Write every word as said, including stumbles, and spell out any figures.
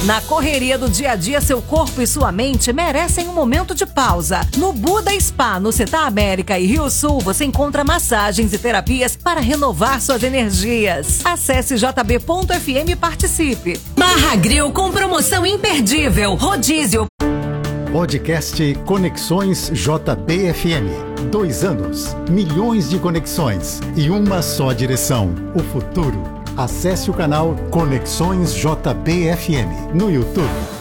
Na correria do dia a dia, seu corpo e sua mente merecem um momento de pausa. No Buda Spa, no Città América e Rio Sul, você encontra massagens e terapias para renovar suas energias. Acesse j b ponto f m e participe. Barra Grill com promoção imperdível. Rodízio. Podcast Conexões J B F M. Dois anos, milhões de conexões e uma só direção: o futuro. Acesse o canal Conexões J B F M no YouTube.